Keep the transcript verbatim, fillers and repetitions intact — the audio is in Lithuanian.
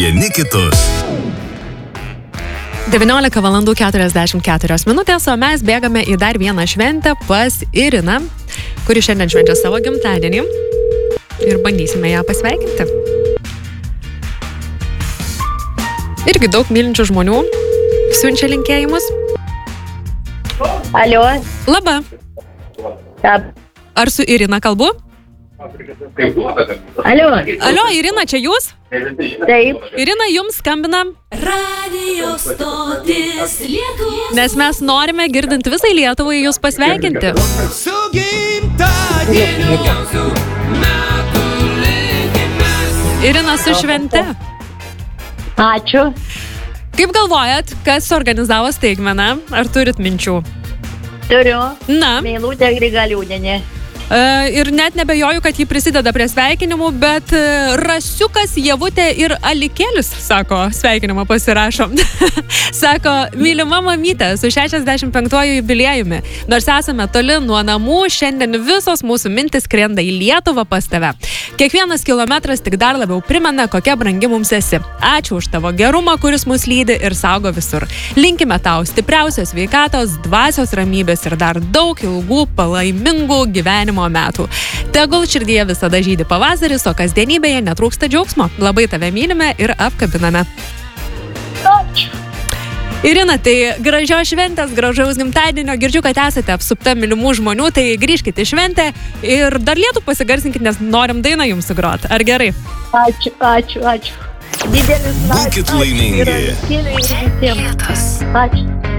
vieni kitus. devyniolika valandų keturiasdešimt keturios minutės, o mes bėgame į dar vieną šventę pas Iriną, kuri šiandien švenčia savo gimtadienį ir bandysime ją pasveikinti. Irgi daug mylinčių žmonių siunčia linkėjimus. Alio. Labą. Ar su Irina kalbu? Alio. Alio, Irina, čia jūs? Taip. Irina, jums skambinam. Radio stotis Lietuvos. Nes mes norime, girdint visai Lietuvai, jūs pasveikinti. Su gimtadieniu jūsų metų linkimas. Irina, su švente. Ačiū. Kaip galvojat, kas organizavo staigmeną? Ar turit minčių? Turiu. Na. Meilutė Grigaliūnienė. Ir net nebejoju, kad jį prisideda prie sveikinimų, bet Rasiukas, Ievutė ir Alikėlis, sako, sveikinimą pasirašom. Sako, mylima mamytė, su šešiasdešimt penktuoju jubiliejumi. Nors esame toli nuo namų, šiandien visos mūsų mintis skrenda į Lietuvą pas tave. Kiekvienas kilometras tik dar labiau primena, kokia brangi mums esi. Ačiū už tavo gerumą, kuris mus lydi ir saugo visur. Linkime tau stipriausios sveikatos, dvasios ramybės ir dar daug ilgų, palaimingų gyvenimo metų. Tegul širdyje visada žydi pavasaris, o kasdienybėje netrūksta džiaugsmo. Labai tave mylime ir apkabiname. Ačiū. Irina, tai gražios šventės, gražaus gimtadienio. Girdžiu, kad esate apsupta mylimų žmonių, tai grįžkite į šventę ir dar lietų pasigarsinkite, nes norim dainą jums sugroti. Ar gerai? Ačiū, ačiū, ačiū. Didelis Būkit laimingi. Ačiū. Ačiū.